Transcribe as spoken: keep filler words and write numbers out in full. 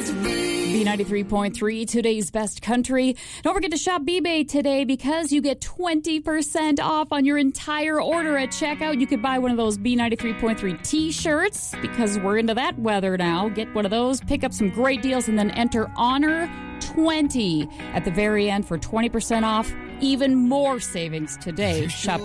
B ninety-three point three, today's best country. Don't forget to shop B-Bay today because you get twenty percent off on your entire order at checkout. You could buy one of those B ninety-three point three t-shirts because we're into that weather now. Get one of those, pick up some great deals, and then enter Honor twenty at the very end for twenty percent off. Even more savings today. Shop